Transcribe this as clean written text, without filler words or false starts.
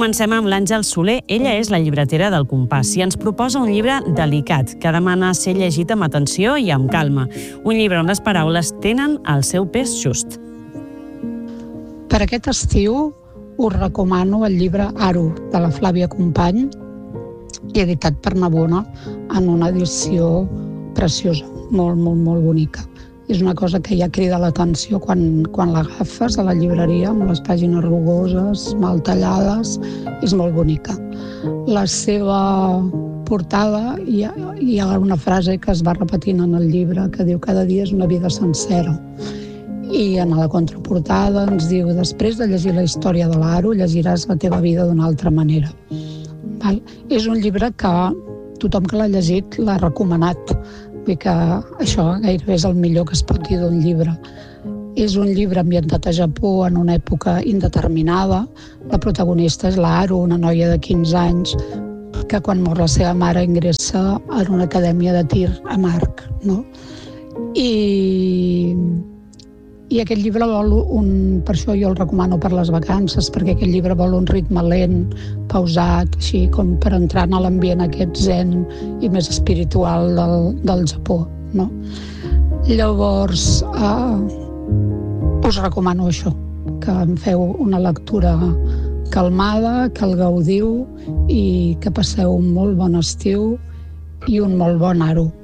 comencem amb l'Àngel Soler. Ella és la llibretera del Compàs i ens proposa un llibre delicat que demana ser llegit amb atenció i amb calma. Un llibre on les paraules tenen el seu pes just. Per aquest estiu us recomano el llibre Aro, de la Flàvia Company, i editat per Navona en una edició preciosa, molt, molt, molt bonica. És una cosa que ja crida l'atenció quan l'agafes a la llibreria, amb les pàgines rugoses, mal tallades, és molt bonica. La seva portada, hi ha una frase que es va repetint en el llibre que diu «Cada dia és una vida sencera». I en la contraportada ens diu «Després de llegir la història de l'Aro, llegiràs la teva vida d'una altra manera». És un llibre que tothom que l'ha llegit l'ha recomanat. Vull que això gairebé és el millor que es pot dir d'un llibre. És un llibre ambientat a Japó en una època indeterminada. La protagonista és l'Aro, una noia de 15 anys que quan mor la seva mare ingressa en una acadèmia de tir a Marc, no? I aquest llibre vol per això jo el recomano per les vacances, perquè aquest llibre vol un ritme lent, pausat, així com per entrar en l'ambient aquest zen i més espiritual del Japó, no? Llavors, us recomano això, que en feu una lectura calmada, que el gaudiu i que passeu un molt bon estiu i un molt bon Aro.